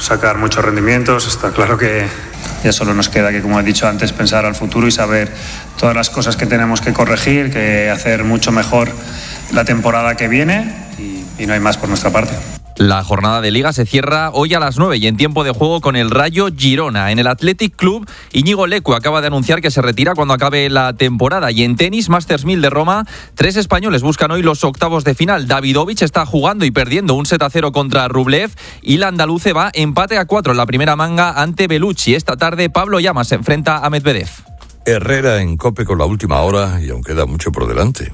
sacar muchos rendimientos. Está claro que ya solo nos queda que, como he dicho antes, pensar al futuro y saber todas las cosas que tenemos que corregir, que hacer mucho mejor la temporada que viene y no hay más por nuestra parte. La jornada de Liga se cierra hoy a las 9 y en tiempo de juego con el Rayo Girona. En el Athletic Club, Íñigo Lecu acaba de anunciar que se retira cuando acabe la temporada. Y en tenis, Masters 1000 de Roma, 3 españoles buscan hoy los octavos de final. Davidovich está jugando y perdiendo un 7-0 contra Rublev y la andaluce va empate a 4 en la primera manga ante Bellucci. Esta tarde, Pablo Llamas se enfrenta a Medvedev. Herrera en COPE con la última hora y aún queda mucho por delante.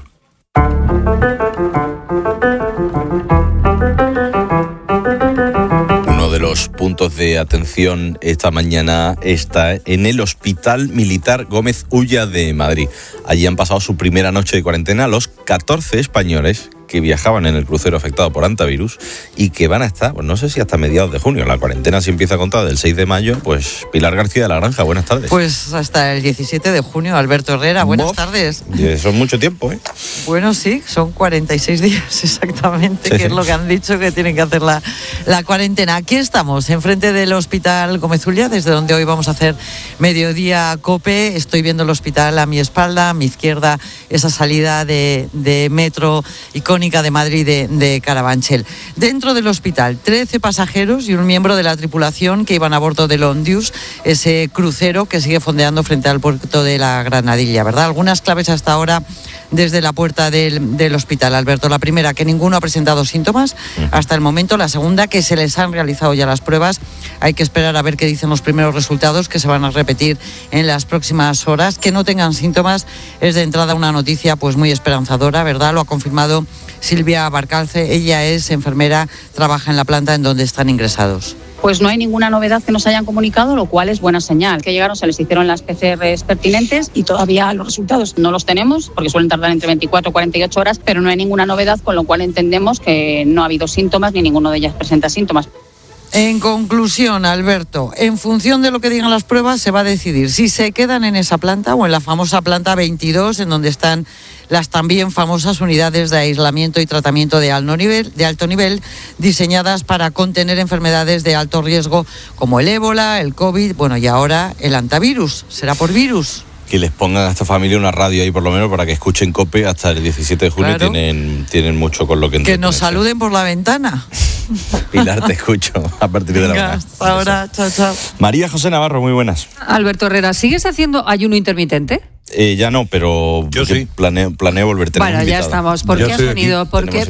Los puntos de atención esta mañana está en el Hospital Militar Gómez Ulla de Madrid. Allí han pasado su primera noche de cuarentena los 14 españoles que viajaban en el crucero afectado por hantavirus y que van a estar, pues no sé si hasta mediados de junio. La cuarentena se empieza a contar del 6 de mayo. Pues Pilar García de la Granja, buenas tardes. Pues hasta el 17 de junio, Alberto Herrera, buenas tardes. Eso es mucho tiempo, ¿eh? Bueno, sí, son 46 días exactamente, sí, que es lo que han dicho que tienen que hacer la cuarentena. Aquí estamos, enfrente del Hospital Gómez Ulla, desde donde hoy vamos a hacer Mediodía COPE. Estoy viendo el hospital a mi espalda, a mi izquierda, esa salida de metro icónica de Madrid de Carabanchel. Dentro del hospital, 13 pasajeros y un miembro de la tripulación que iban a bordo del Ondius, ese crucero que sigue fondeando frente al puerto de la Granadilla, ¿verdad? Algunas claves hasta ahora desde la puerta del hospital, Alberto. La primera, que ninguno ha presentado síntomas hasta el momento. La segunda, que se les han realizado ya las pruebas. Hay que esperar a ver qué dicen los primeros resultados, que se van a repetir en las próximas horas. Que no tengan síntomas es de entrada una noticia pues muy esperanzadora, ¿verdad? Lo ha confirmado Silvia Barcalce. Ella es enfermera, trabaja en la planta en donde están ingresados. Pues no hay ninguna novedad que nos hayan comunicado, lo cual es buena señal. Que llegaron, se les hicieron las PCRs pertinentes y todavía los resultados no los tenemos porque suelen tardar entre 24 y 48 horas, pero no hay ninguna novedad, con lo cual entendemos que no ha habido síntomas ni ninguno de ellas presenta síntomas. En conclusión, Alberto, en función de lo que digan las pruebas se va a decidir si se quedan en esa planta o en la famosa planta 22, en donde están las también famosas unidades de aislamiento y tratamiento de alto nivel, diseñadas para contener enfermedades de alto riesgo como el ébola, el COVID, bueno, y ahora el hantavirus. ¿Será por virus? Que les pongan a esta familia una radio ahí por lo menos para que escuchen COPE hasta el 17 de junio. Claro. Tienen mucho con lo que Que nos saluden por la ventana. Pilar, te escucho a partir de la hora. Hasta ahora, chao, chao. María José Navarro, muy buenas. Alberto Herrera, ¿sigues haciendo ayuno intermitente? Ya no, pero yo sí. Planeo volver. Bueno, ya estamos. ¿Por qué has venido? Porque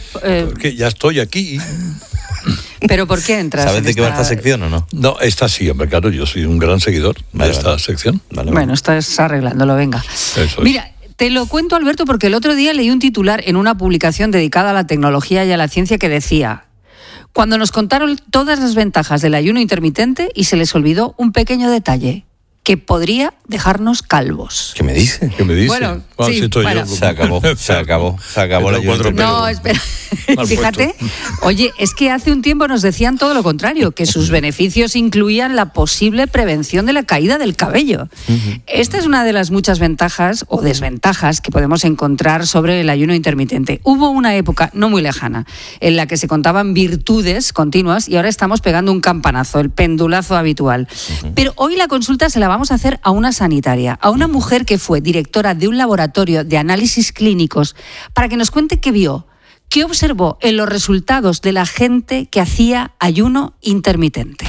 ya estoy aquí. ¿Pero por qué entras? ¿Sabes de qué va esta sección o no? No, esta sí, hombre, claro, yo soy un gran seguidor de esta sección. Bueno, estás arreglándolo, venga. Eso Mira, te lo cuento, Alberto, porque el otro día leí un titular en una publicación dedicada a la tecnología y a la ciencia que decía: cuando nos contaron todas las ventajas del ayuno intermitente y se les olvidó un pequeño detalle, que podría dejarnos calvos. ¿Qué me dice? Bueno, sí, si bueno. Se acabó la ayuno. No, espera. Fíjate, oye, es que hace un tiempo nos decían todo lo contrario, que sus beneficios incluían la posible prevención de la caída del cabello. Esta es una de las muchas ventajas o desventajas que podemos encontrar sobre el ayuno intermitente. Hubo una época no muy lejana en la que se contaban virtudes continuas y ahora estamos pegando un campanazo, el pendulazo habitual. Pero hoy la consulta se la vamos a hacer a una sanitaria, a una mujer que fue directora de un laboratorio de análisis clínicos, para que nos cuente qué vio, qué observó en los resultados de la gente que hacía ayuno intermitente.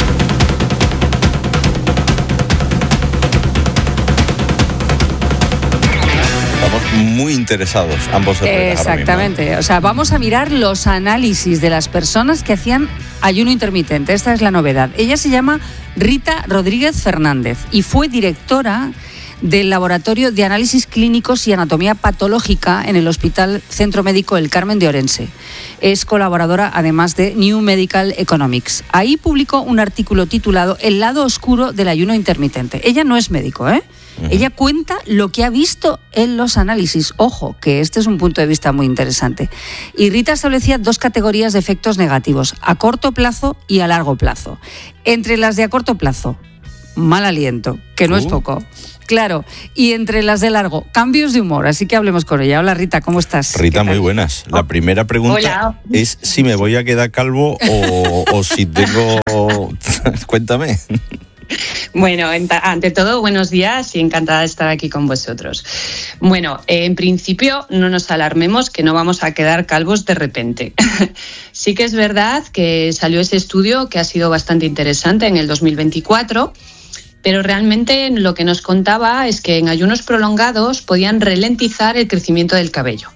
Estamos muy interesados, ambos. Exactamente, o sea, vamos a mirar los análisis de las personas que hacían ayuno intermitente. Esta es la novedad. Ella se llama Rita Rodríguez Fernández y fue directora del Laboratorio de Análisis Clínicos y Anatomía Patológica en el Hospital Centro Médico El Carmen de Orense. Es colaboradora además de New Medical Economics. Ahí publicó un artículo titulado El lado oscuro del ayuno intermitente. Ella no es médico, ¿eh? Ella cuenta lo que ha visto en los análisis. Ojo, que este es un punto de vista muy interesante. Y Rita establecía dos categorías de efectos negativos, a corto plazo y a largo plazo. Entre las de a corto plazo, mal aliento, que no es poco. Claro, y entre las de largo, cambios de humor, así que hablemos con ella. Hola Rita, ¿cómo estás? Rita, muy buenas. La primera pregunta es si me voy a quedar calvo o si tengo... Cuéntame. Bueno, ante todo, buenos días y encantada de estar aquí con vosotros. Bueno, en principio no nos alarmemos que no vamos a quedar calvos de repente. Sí que es verdad que salió ese estudio que ha sido bastante interesante en el 2024, pero realmente lo que nos contaba es que en ayunos prolongados podían ralentizar el crecimiento del cabello.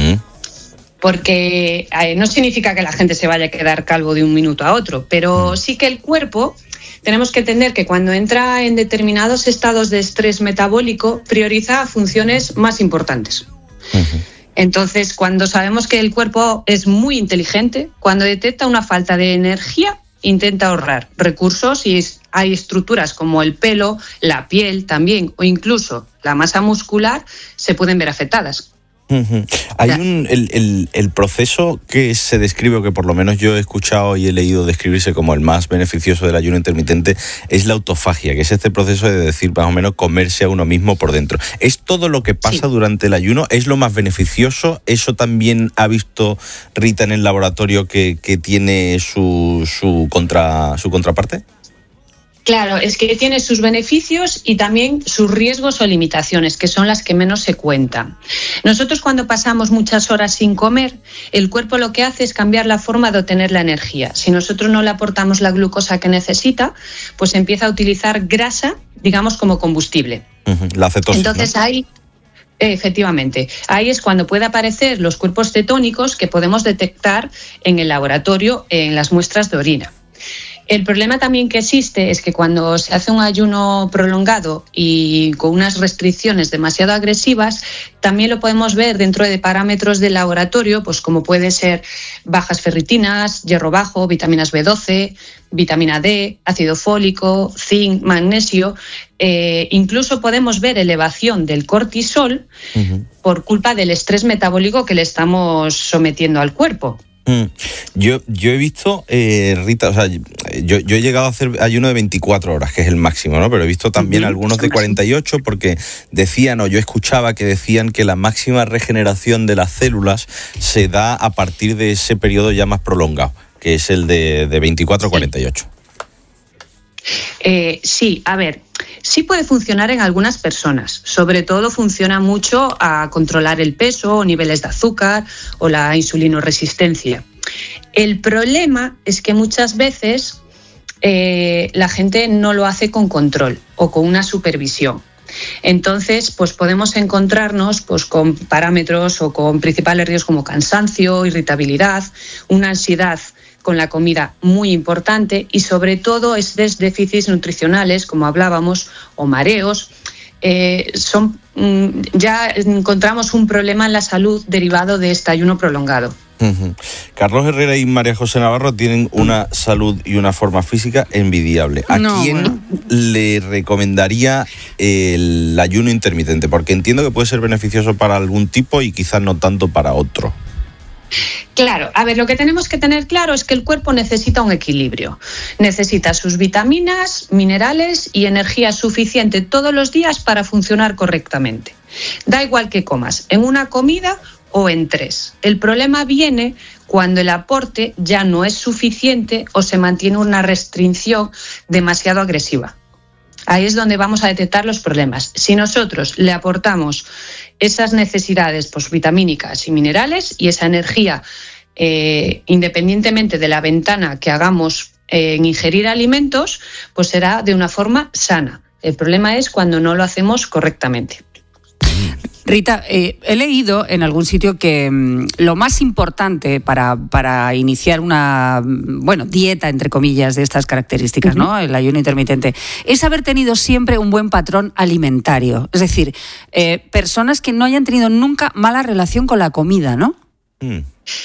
Porque no significa que la gente se vaya a quedar calvo de un minuto a otro, pero sí que el cuerpo, tenemos que entender que cuando entra en determinados estados de estrés metabólico, prioriza funciones más importantes. Entonces, cuando sabemos que el cuerpo es muy inteligente, cuando detecta una falta de energía, intenta ahorrar recursos y hay estructuras como el pelo, la piel también o incluso la masa muscular se pueden ver afectadas. Hay el proceso que se describe, o que por lo menos yo he escuchado y he leído describirse como el más beneficioso del ayuno intermitente, es la autofagia, que es este proceso de decir más o menos comerse a uno mismo por dentro. ¿Es todo lo que pasa durante el ayuno? ¿Es lo más beneficioso? ¿Eso también ha visto Rita en el laboratorio que tiene su contraparte? Claro, es que tiene sus beneficios y también sus riesgos o limitaciones, que son las que menos se cuentan. Nosotros cuando pasamos muchas horas sin comer, el cuerpo lo que hace es cambiar la forma de obtener la energía. Si nosotros no le aportamos la glucosa que necesita, pues empieza a utilizar grasa, digamos, como combustible. La cetosis. Entonces ahí... Efectivamente, ahí es cuando puede aparecer los cuerpos cetónicos que podemos detectar en el laboratorio en las muestras de orina. El problema también que existe es que cuando se hace un ayuno prolongado y con unas restricciones demasiado agresivas, también lo podemos ver dentro de parámetros del laboratorio, pues como puede ser bajas ferritinas, hierro bajo, vitaminas B12, vitamina D, ácido fólico, zinc, magnesio. Incluso podemos ver elevación del cortisol por culpa del estrés metabólico que le estamos sometiendo al cuerpo. Yo he visto, Rita, o sea, yo he llegado a hacer ayuno de 24 horas, que es el máximo, ¿no? Pero he visto también algunos de 48 porque decían, o yo escuchaba que decían que la máxima regeneración de las células se da a partir de ese periodo ya más prolongado, que es el de 24 a 48. Sí, a ver, sí puede funcionar en algunas personas. Sobre todo funciona mucho a controlar el peso o niveles de azúcar o la insulinoresistencia. El problema es que muchas veces la gente no lo hace con control o con una supervisión. Entonces, pues podemos encontrarnos pues, con parámetros o con principales riesgos como cansancio, irritabilidad, una ansiedad con la comida muy importante y sobre todo estos déficits nutricionales, como hablábamos, o mareos, ya encontramos un problema en la salud derivado de este ayuno prolongado. Carlos Herrera y María José Navarro tienen una salud y una forma física envidiable. ¿A quién le recomendaría el ayuno intermitente? Porque entiendo que puede ser beneficioso para algún tipo y quizás no tanto para otro. Claro, a ver, lo que tenemos que tener claro es que el cuerpo necesita un equilibrio. Necesita sus vitaminas, minerales y energía suficiente todos los días para funcionar correctamente. Da igual que comas, en una comida o en 3. El problema viene cuando el aporte ya no es suficiente o se mantiene una restricción demasiado agresiva. Ahí es donde vamos a detectar los problemas. Si nosotros le aportamos esas necesidades pues, vitamínicas y minerales y esa energía, independientemente de la ventana que hagamos en ingerir alimentos, pues será de una forma sana. El problema es cuando no lo hacemos correctamente. Rita, he leído en algún sitio que lo más importante para iniciar una dieta, entre comillas, de estas características, ¿no? El ayuno intermitente, es haber tenido siempre un buen patrón alimentario. Es decir, personas que no hayan tenido nunca mala relación con la comida, ¿no?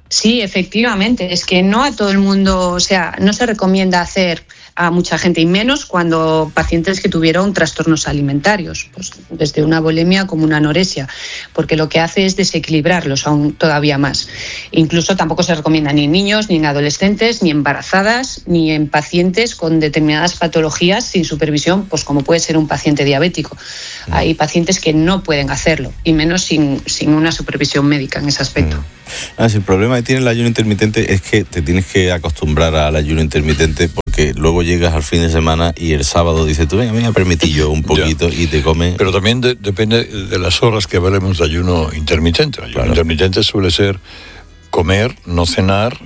Sí, efectivamente. Es que no a todo el mundo, o sea, no se recomienda hacer a mucha gente, y menos cuando pacientes que tuvieron trastornos alimentarios, pues desde una bulimia como una anorexia, porque lo que hace es desequilibrarlos aún todavía más. Incluso tampoco se recomienda ni en niños, ni en adolescentes, ni embarazadas, ni en pacientes con determinadas patologías sin supervisión, pues como puede ser un paciente diabético. Hay pacientes que no pueden hacerlo, y menos sin una supervisión médica en ese aspecto. El problema que tiene el ayuno intermitente es que te tienes que acostumbrar al ayuno intermitente, porque luego llegas al fin de semana y el sábado dices tú, venga, me voy a permitir yo un poquito y te comes. Pero también depende de las horas que hablemos de ayuno intermitente. Ayuno intermitente suele ser comer, no cenar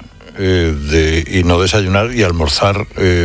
y no desayunar y almorzar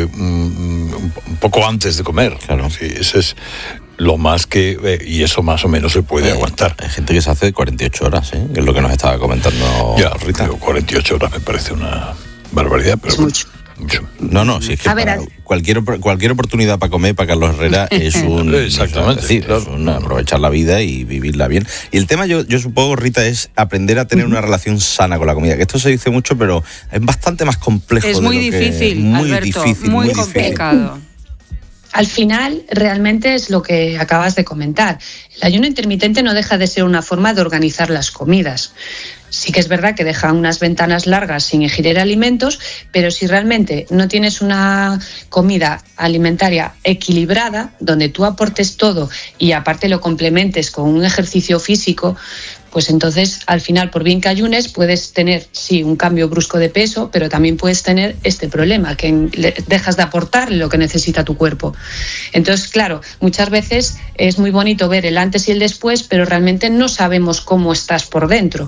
un poco antes de comer. Claro. Sí, ese es lo más que... y eso más o menos se puede aguantar. Hay gente que se hace 48 horas, que es lo que nos estaba comentando Rita. 48 horas me parece una barbaridad, pero... Es mucho. No, si es que cualquier oportunidad para comer para Carlos Herrera es exactamente, es decir, es aprovechar la vida y vivirla bien. Y el tema, yo supongo, Rita, es aprender a tener una relación sana con la comida, que esto se dice mucho, pero es bastante más complejo. Es muy difícil, Alberto, muy complicado. Al final, realmente es lo que acabas de comentar. El ayuno intermitente no deja de ser una forma de organizar las comidas. Sí que es verdad que deja unas ventanas largas sin ingerir alimentos, pero si realmente no tienes una comida alimentaria equilibrada, donde tú aportes todo y aparte lo complementes con un ejercicio físico, pues entonces al final, por bien que ayunes, puedes tener, sí, un cambio brusco de peso, pero también puedes tener este problema, que dejas de aportar lo que necesita tu cuerpo. Entonces, claro, muchas veces es muy bonito ver el antes y el después, pero realmente no sabemos cómo estás por dentro.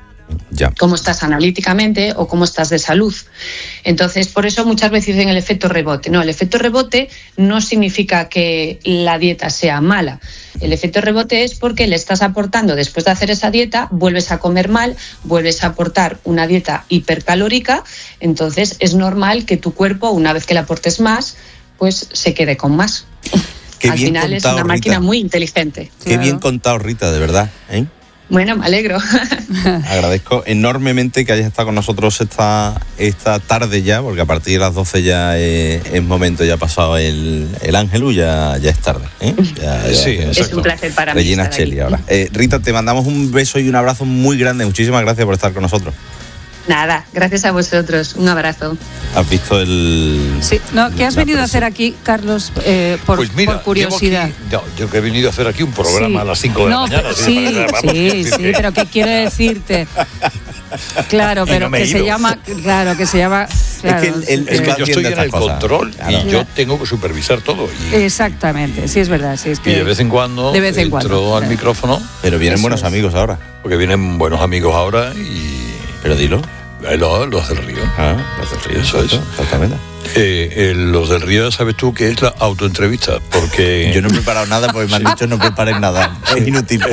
Cómo estás analíticamente o cómo estás de salud. Entonces, por eso muchas veces dicen el efecto rebote. No, el efecto rebote no significa que la dieta sea mala. El efecto rebote es porque le estás aportando, después de hacer esa dieta, vuelves a comer mal, vuelves a aportar una dieta hipercalórica, entonces es normal que tu cuerpo, una vez que le aportes más, pues se quede con más. Al final contado, es una máquina, Rita, muy inteligente. Qué bien contado, Rita, de verdad, Bueno, me alegro. Agradezco enormemente que hayas estado con nosotros esta tarde ya, porque a partir de las 12 ya es momento, ya ha pasado el Ángelus, ya es tarde. Sí, es un placer para mí. Regina Cheli ahora. Rita, te mandamos un beso y un abrazo muy grande. Muchísimas gracias por estar con nosotros. Nada, gracias a vosotros. Un abrazo. ¿Has visto el...? Sí, no, ¿qué has venido a hacer aquí, Carlos, por curiosidad? Yo que he venido a hacer aquí un programa a las 5 de la mañana. Sí, pero ¿qué quiero decirte? Claro, pero que se llama... Claro, que se llama... Claro, es que yo estoy en el control y yo tengo que supervisar todo. Exactamente, sí, es verdad. Sí, es que y de vez en cuando entro al micrófono. Pero vienen buenos amigos ahora. Porque vienen buenos amigos ahora y... Pero dilo. Los del Río. Los del Río. Eso es. Exactamente. Los del Río, ¿sabes tú qué es la autoentrevista? Porque... Yo no he preparado nada porque me han dicho no prepares nada. Es inútil.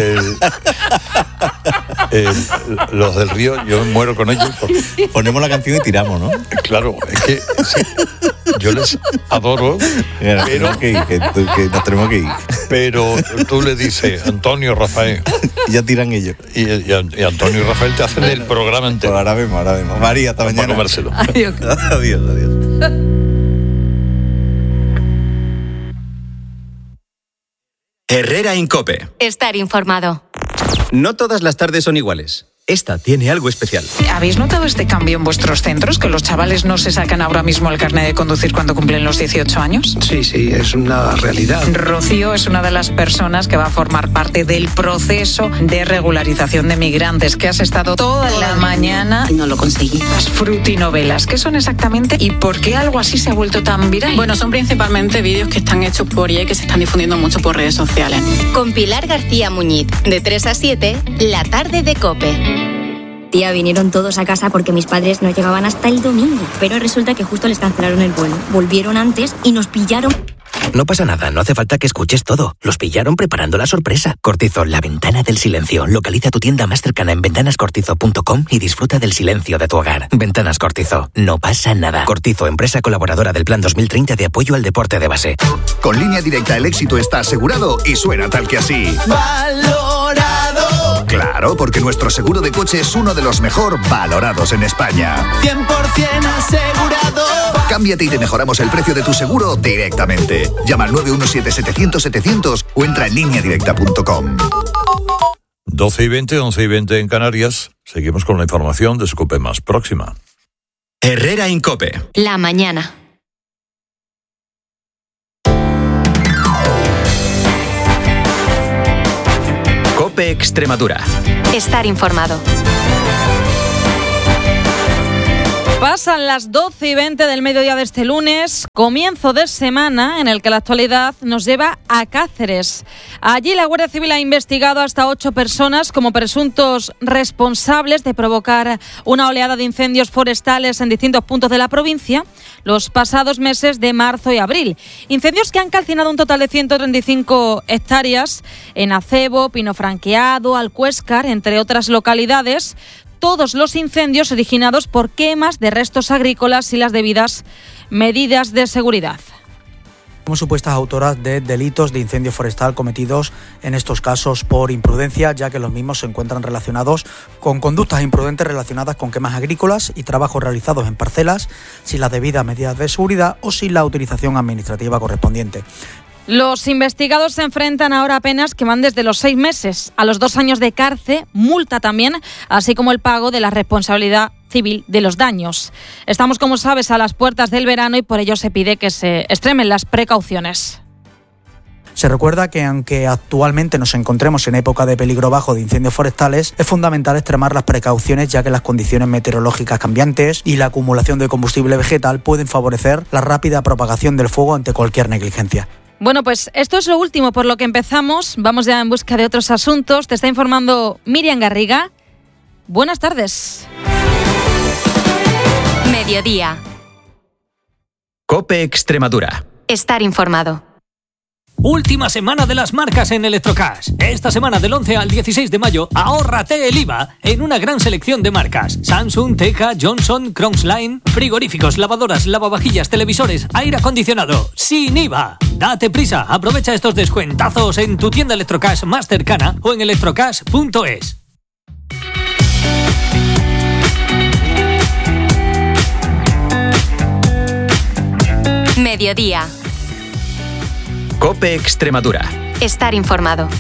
Los del Río, yo me muero con ellos. Ponemos la canción y tiramos, ¿no? Claro, es que sí, yo les adoro. Pero que nos tenemos que ir. Pero tú le dices Antonio, Rafael. Ya tiran ellos. Y Antonio y Rafael te hacen el programa entero. Pues ahora vemos. María, hasta mañana. Para comérselo. Adiós. Herrera en COPE. Estar informado. No todas las tardes son iguales. Esta tiene algo especial. ¿Habéis notado este cambio en vuestros centros? ¿Que los chavales no se sacan ahora mismo el carnet de conducir cuando cumplen los 18 años? Sí, es una realidad. Rocío es una de las personas que va a formar parte del proceso de regularización de migrantes, que has estado toda la mañana... Y no lo conseguí. Las frutinovelas, ¿qué son exactamente y por qué algo así se ha vuelto tan viral? Bueno, son principalmente vídeos que están hechos por IA y que se están difundiendo mucho por redes sociales. Con Pilar García Muñiz, de 3 a 7, la tarde de COPE. Tía, vinieron todos a casa porque mis padres no llegaban hasta el domingo. Pero resulta que justo les cancelaron el vuelo. Volvieron antes y nos pillaron... No pasa nada, no hace falta que escuches todo. Los pillaron preparando la sorpresa. Cortizo, la ventana del silencio. Localiza tu tienda más cercana en ventanascortizo.com y disfruta del silencio de tu hogar. Ventanas Cortizo, no pasa nada. Cortizo, empresa colaboradora del Plan 2030 de apoyo al deporte de base. Con Línea Directa el éxito está asegurado y suena tal que así. Valorado. Claro, porque nuestro seguro de coche es uno de los mejor valorados en España. 100% asegurado. Cámbiate y te mejoramos el precio de tu seguro directamente. Llama al 917-700-700 o entra en lineadirecta.com. 12:20, 11:20 en Canarias. Seguimos con la información de su COPE más próxima. Herrera Incope. La mañana. COPE Extremadura. Estar informado. Pasan las 12:20 del mediodía de este lunes, comienzo de semana en el que la actualidad nos lleva a Cáceres. Allí la Guardia Civil ha investigado hasta 8 personas como presuntos responsables de provocar una oleada de incendios forestales en distintos puntos de la provincia los pasados meses de marzo y abril. Incendios que han calcinado un total de 135 hectáreas en Acebo, Pino Franqueado, Alcuéscar, entre otras localidades. Todos los incendios originados por quemas de restos agrícolas y las debidas medidas de seguridad. Como supuestas autoras de delitos de incendio forestal cometidos en estos casos por imprudencia, ya que los mismos se encuentran relacionados con conductas imprudentes relacionadas con quemas agrícolas y trabajos realizados en parcelas sin las debidas medidas de seguridad o sin la autorización administrativa correspondiente. Los investigados se enfrentan ahora a penas que van desde los 6 meses a los 2 años de cárcel, multa también, así como el pago de la responsabilidad civil de los daños. Estamos, como sabes, a las puertas del verano y por ello se pide que se extremen las precauciones. Se recuerda que aunque actualmente nos encontremos en época de peligro bajo de incendios forestales, es fundamental extremar las precauciones, ya que las condiciones meteorológicas cambiantes y la acumulación de combustible vegetal pueden favorecer la rápida propagación del fuego ante cualquier negligencia. Bueno, pues esto es lo último por lo que empezamos. Vamos ya en busca de otros asuntos. Te está informando Miriam Garriga. Buenas tardes. Mediodía. COPE Extremadura. Estar informado. Última semana de las marcas en Electrocash. Esta semana del 11 al 16 de mayo, ahórrate el IVA en una gran selección de marcas. Samsung, Teka, Johnson, Crongsline, frigoríficos, lavadoras, lavavajillas, televisores, aire acondicionado, sin IVA. Date prisa, aprovecha estos descuentazos en tu tienda Electrocash más cercana o en electrocash.es. Mediodía. COPE Extremadura. Estar informado.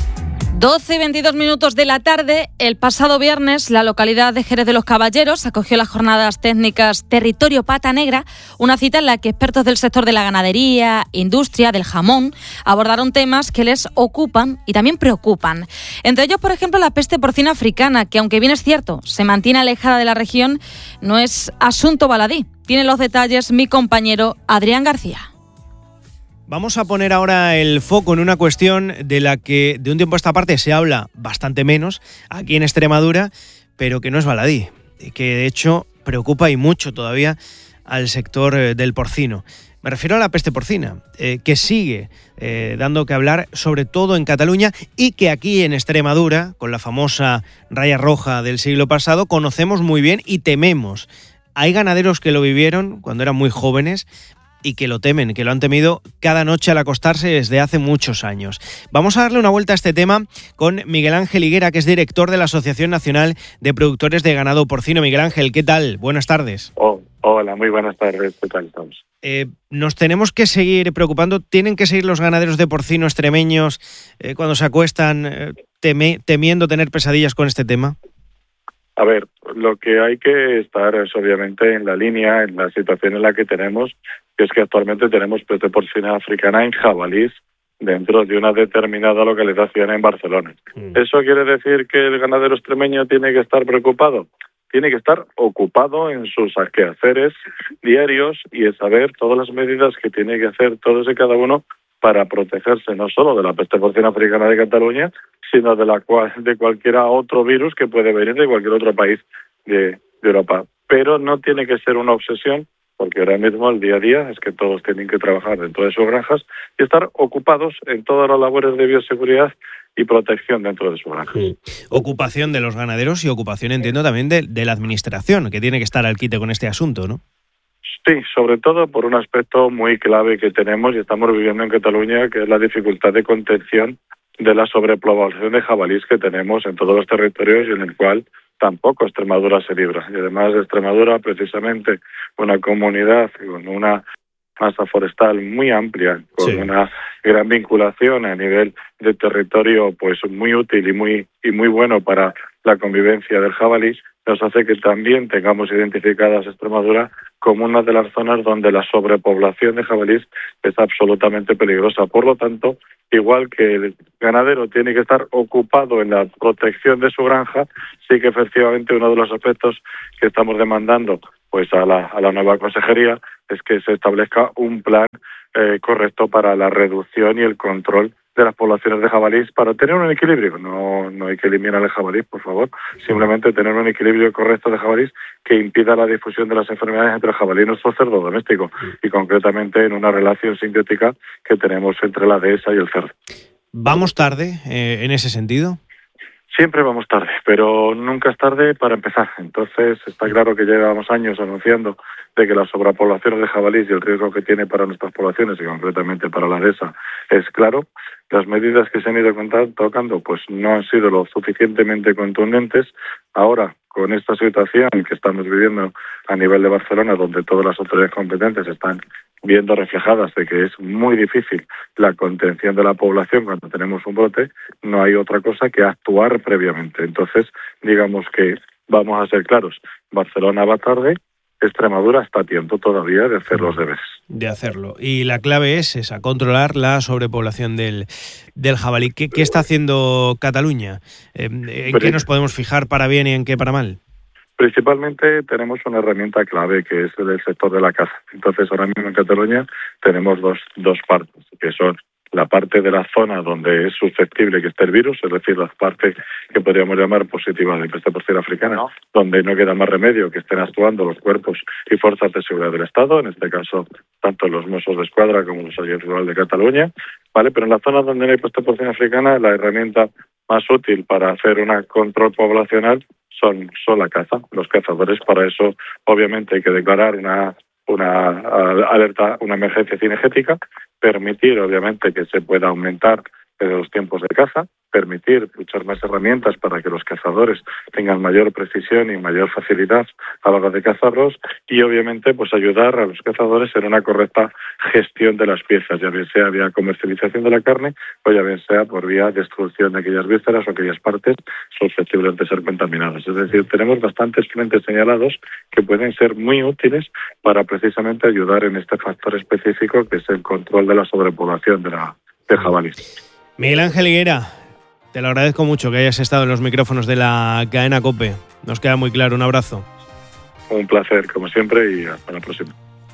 12:22 de la tarde, el pasado viernes, la localidad de Jerez de los Caballeros acogió las jornadas técnicas Territorio Pata Negra, una cita en la que expertos del sector de la ganadería, industria, del jamón, abordaron temas que les ocupan y también preocupan. Entre ellos, por ejemplo, la peste porcina africana, que aunque bien es cierto, se mantiene alejada de la región, no es asunto baladí. Tiene los detalles mi compañero Adrián García. Vamos a poner ahora el foco en una cuestión de la que de un tiempo a esta parte se habla bastante menos aquí en Extremadura, pero que no es baladí, que de hecho preocupa y mucho todavía al sector del porcino. Me refiero a la peste porcina, que sigue dando que hablar, sobre todo en Cataluña, y que aquí en Extremadura, con la famosa raya roja del siglo pasado, conocemos muy bien y tememos. Hay ganaderos que lo vivieron cuando eran muy jóvenes, y que lo temen, que lo han temido cada noche al acostarse desde hace muchos años. Vamos a darle una vuelta a este tema con Miguel Ángel Higuera, que es director de la Asociación Nacional de Productores de Ganado Porcino. Miguel Ángel, ¿qué tal? Buenas tardes. Hola, muy buenas tardes. ¿Qué tal estamos? Nos tenemos que seguir preocupando. ¿Tienen que seguir los ganaderos de porcino extremeños cuando se acuestan temiendo tener pesadillas con este tema? A ver, lo que hay que estar es obviamente en la línea, en la situación en la que tenemos, que es que actualmente tenemos peste porcina africana en jabalís dentro de una determinada localización en Barcelona. ¿Eso quiere decir que el ganadero extremeño tiene que estar preocupado? Tiene que estar ocupado en sus quehaceres diarios y en saber todas las medidas que tiene que hacer todos y cada uno para protegerse no solo de la peste porcina africana de Cataluña, sino de cualquier otro virus que puede venir de cualquier otro país de Europa. Pero no tiene que ser una obsesión, porque ahora mismo el día a día es que todos tienen que trabajar dentro de sus granjas y estar ocupados en todas las labores de bioseguridad y protección dentro de sus granjas. Ocupación de los ganaderos y ocupación, entiendo, también de la administración, que tiene que estar al quite con este asunto, ¿no? Sí, sobre todo por un aspecto muy clave que tenemos y estamos viviendo en Cataluña, que es la dificultad de contención de la sobrepoblación de jabalíes que tenemos en todos los territorios y en el cual tampoco Extremadura se libra. Y además Extremadura, precisamente, una comunidad con una masa forestal muy amplia, con una gran vinculación a nivel de territorio, pues muy útil y muy bueno para la convivencia del jabalí, nos hace que también tengamos identificadas Extremadura como una de las zonas donde la sobrepoblación de jabalíes es absolutamente peligrosa. Por lo tanto, igual que el ganadero tiene que estar ocupado en la protección de su granja, sí que efectivamente uno de los aspectos que estamos demandando pues a la nueva consejería es que se establezca un plan correcto para la reducción y el control de las poblaciones de jabalíes para tener un equilibrio. No hay que eliminar el jabalí, por favor, simplemente tener un equilibrio correcto de jabalíes que impida la difusión de las enfermedades entre el jabalí y nuestro cerdo doméstico, y concretamente en una relación simbiótica que tenemos entre la dehesa y el cerdo. ¿Vamos tarde en ese sentido? Siempre vamos tarde, pero nunca es tarde para empezar. Entonces, está claro que llevamos años anunciando de que la sobrepoblación de jabalíes y el riesgo que tiene para nuestras poblaciones y concretamente para la dehesa es claro. Las medidas que se han ido tocando pues no han sido lo suficientemente contundentes. Ahora, con esta situación que estamos viviendo a nivel de Barcelona, donde todas las autoridades competentes están viendo reflejadas de que es muy difícil la contención de la población cuando tenemos un brote, no hay otra cosa que actuar previamente. Entonces, digamos que vamos a ser claros, Barcelona va tarde, Extremadura está a tiempo todavía de hacer los deberes. De hacerlo. Y la clave es esa, controlar la sobrepoblación del jabalí. ¿Qué está haciendo Cataluña? ¿En qué nos podemos fijar para bien y en qué para mal? Principalmente tenemos una herramienta clave que es el sector de la caza. Entonces, ahora mismo en Cataluña tenemos dos partes, que son la parte de la zona donde es susceptible que esté el virus, es decir, la parte que podríamos llamar positiva de peste porcina africana, donde no queda más remedio que estén actuando los cuerpos y fuerzas de seguridad del Estado, en este caso tanto los Mossos de Escuadra como los Agents Rurals de Cataluña, ¿vale? Pero en la zona donde no hay peste porcina africana, la herramienta más útil para hacer un control poblacional son la caza, los cazadores. Para eso, obviamente, hay que declarar una alerta, una emergencia cinegética, permitir, obviamente, que se pueda aumentar los tiempos de caza, permitir luchar más herramientas para que los cazadores tengan mayor precisión y mayor facilidad a la hora de cazarlos y, obviamente, pues ayudar a los cazadores en una correcta gestión de las piezas, ya bien sea vía comercialización de la carne o ya bien sea por vía destrucción de aquellas vísceras o aquellas partes susceptibles de ser contaminadas. Es decir, tenemos bastantes frentes señalados que pueden ser muy útiles para precisamente ayudar en este factor específico que es el control de la sobrepoblación de jabalíes. Miguel Ángel Higuera, te lo agradezco mucho que hayas estado en los micrófonos de la cadena COPE. Nos queda muy claro. Un abrazo. Un placer, como siempre, y hasta la próxima.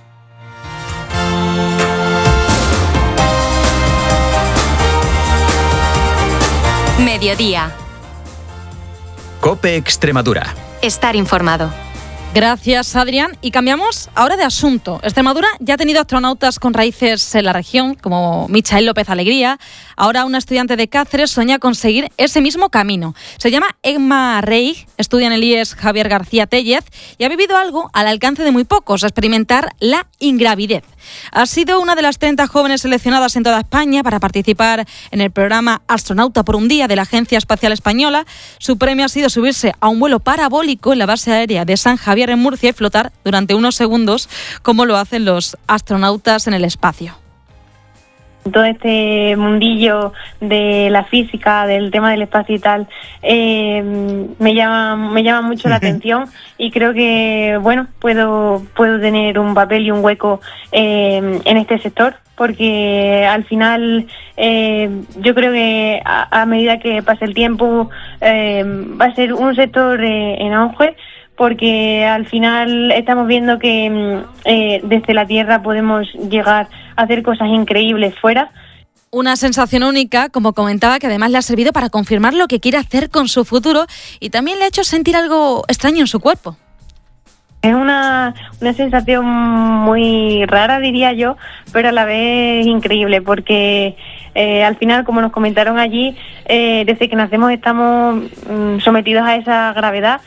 Mediodía. COPE Extremadura. Estar informado. Gracias, Adrián. Y cambiamos ahora de asunto. Extremadura ya ha tenido astronautas con raíces en la región, como Michael López Alegría. Ahora una estudiante de Cáceres sueña con seguir ese mismo camino. Se llama Emma Reig, estudia en el IES Javier García Tellez y ha vivido algo al alcance de muy pocos, experimentar la ingravidez. Ha sido una de las 30 jóvenes seleccionadas en toda España para participar en el programa Astronauta por un Día de la Agencia Espacial Española. Su premio ha sido subirse a un vuelo parabólico en la base aérea de San Javier en Murcia y flotar durante unos segundos, como lo hacen los astronautas en el espacio. Todo este mundillo de la física, del tema del espacio y tal, me llama mucho la atención y creo que puedo tener un papel y un hueco en este sector, porque al final yo creo que a medida que pase el tiempo va a ser un sector en auge, porque al final estamos viendo que desde la Tierra podemos llegar a hacer cosas increíbles fuera. Una sensación única, como comentaba, que además le ha servido para confirmar lo que quiere hacer con su futuro y también le ha hecho sentir algo extraño en su cuerpo. Es una sensación muy rara, diría yo, pero a la vez increíble, porque al final, como nos comentaron allí, desde que nacemos estamos sometidos a esa gravedad.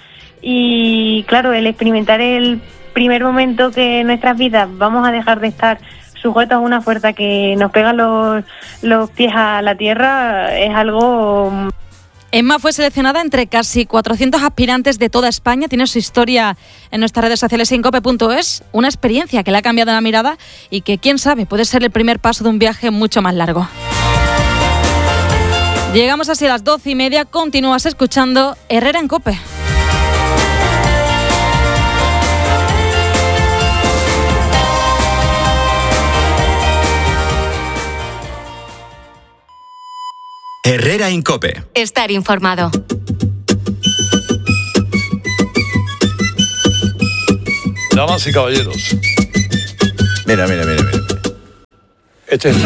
Y claro, el experimentar el primer momento que en nuestras vidas vamos a dejar de estar sujetos a una fuerza que nos pega los pies a la tierra, es algo... Emma fue seleccionada entre casi 400 aspirantes de toda España. Tiene su historia en nuestras redes sociales en cope.es. Una experiencia que le ha cambiado la mirada y que, quién sabe, puede ser el primer paso de un viaje mucho más largo. Llegamos así a las 12:30. Continúas escuchando Herrera en COPE. Herrera en COPE. Estar informado. Damas y caballeros. Mira. Este es...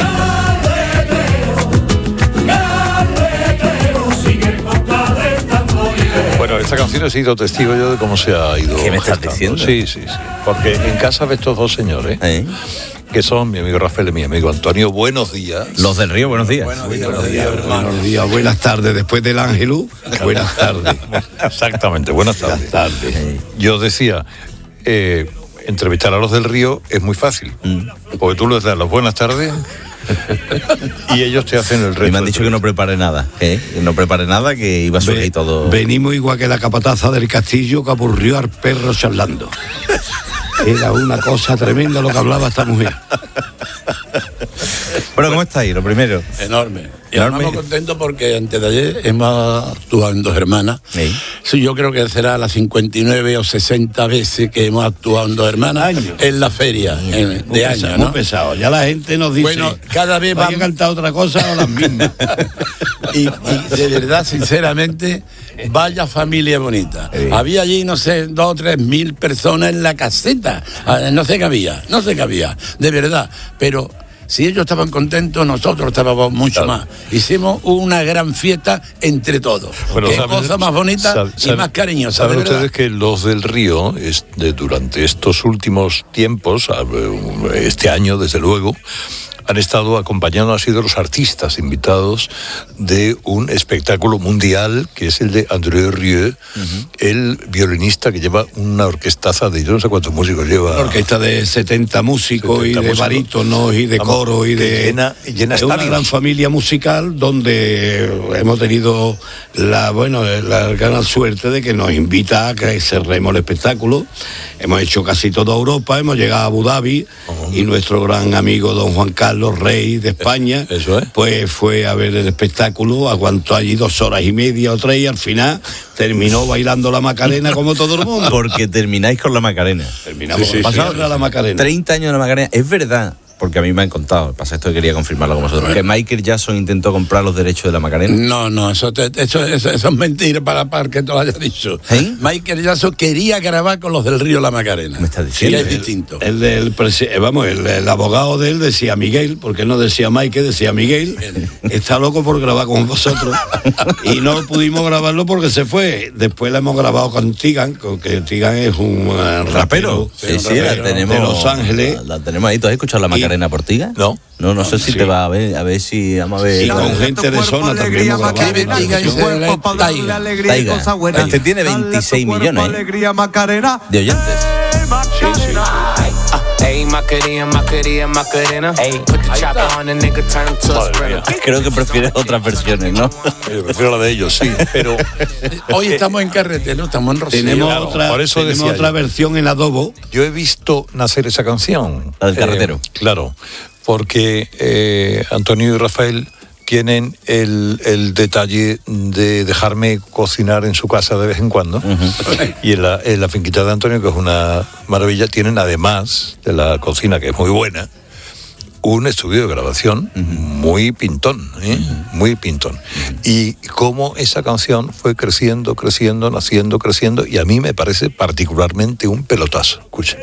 Bueno, esta canción he sido testigo yo de cómo se ha ido. ¿Qué me estás gestando. diciendo? Sí. Porque en casa de estos dos señores, que son mi amigo Rafael y mi amigo Antonio, buenos días. Los del Río, buenos días. Buenos días, buenas tardes. Después del Ángelus, buenas tardes. Exactamente, buenas tardes. Yo decía, entrevistar a los del Río es muy fácil, porque tú les das las buenas tardes y ellos te hacen el resto. Y me han dicho que no prepare nada, que no prepare nada, que iba a subir todo. Venimos igual que la capataza del castillo que aburrió al perro charlando. Era una cosa tremenda lo que hablaba esta mujer. Bueno, ¿cómo estáis? Lo primero. Enorme. Y estamos contentos porque antes de ayer hemos actuado en Dos Hermanas. Sí, yo creo que será las 59 o 60 veces que hemos actuado en Dos Hermanas en la feria de años, ¿no? Muy pesado. Ya la gente nos dice, bueno, cada vez va a cantar otra cosa o las mismas. y de verdad, sinceramente, vaya familia bonita. Había allí, no sé, 2 o 3 mil personas en la caseta. No se cabía, de verdad. Pero si ellos estaban contentos, nosotros estábamos mucho más. Hicimos una gran fiesta entre todos. Bueno, qué cosa más bonita y más cariñosa. Saben ustedes que los del Río, durante estos últimos tiempos, este año desde luego, han estado acompañando, han sido los artistas invitados de un espectáculo mundial que es el de André Rieu, el violinista que lleva una orquestaza de yo no sé cuántos músicos lleva. Una orquesta de 70 músicos y de barítonos y de coro y de llena una gran familia musical donde hemos tenido la gran suerte de que nos invita a que cerremos el espectáculo. Hemos hecho casi toda Europa, hemos llegado a Abu Dhabi y nuestro gran amigo don Juan Carlos, rey de España, pues fue a ver el espectáculo, aguantó allí 2 horas y media o 3 y al final terminó bailando la Macarena como todo el mundo. Porque termináis con la Macarena. Terminamos pasando la Macarena. 30 años de la Macarena, es verdad. Porque a mí me han contado, pasa esto que quería confirmarlo con vosotros, que Michael Jackson intentó comprar los derechos de la Macarena. No, eso es mentira para que te lo hayas dicho. Michael Jackson quería grabar con los del Río La Macarena. ¿Me estás diciendo? Sí, es distinto. El abogado de él decía Miguel, porque no decía Michael, decía Miguel, está loco por grabar con vosotros. Y no pudimos grabarlo porque se fue. Después la hemos grabado con Tigan, que Tigan es un rapero. Sí, la tenemos. De Los Ángeles. La tenemos ahí. ¿Tú has escuchado la Macarena por Tiga? No. No sé si te va a ver si vamos a ver. Y con gente de zona también hemos grabado. Taiga. Este tiene 26 millones de oyentes. Creo que prefieres otras versiones, ¿no? Yo prefiero la de ellos, sí, pero hoy estamos en carretera, no estamos en Rocío. Tenemos otra versión en adobo. Yo he visto nacer esa canción. La del carretero. Claro, porque Antonio y Rafael tienen el detalle de dejarme cocinar en su casa de vez en cuando. Y en la finquita de Antonio, que es una maravilla, tienen además de la cocina, que es muy buena, un estudio de grabación muy pintón, muy pintón. Y cómo esa canción fue creciendo, naciendo, y a mí me parece particularmente un pelotazo. Escuchen.